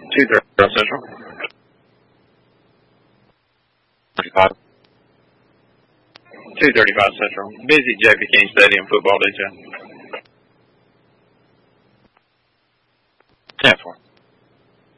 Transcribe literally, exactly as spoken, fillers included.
two thirty Central. thirty-five. two thirty-five Central. Busy J P King Stadium football, did you?